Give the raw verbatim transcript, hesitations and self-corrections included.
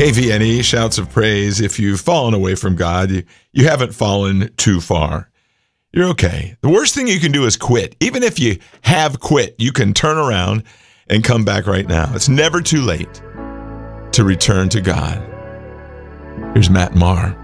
K V N E, shouts of praise. If you've fallen away from God, you, you haven't fallen too far. You're okay. The worst thing you can do is quit. Even if you have quit, you can turn around and come back right now. It's never too late to return to God. Here's Matt Maher.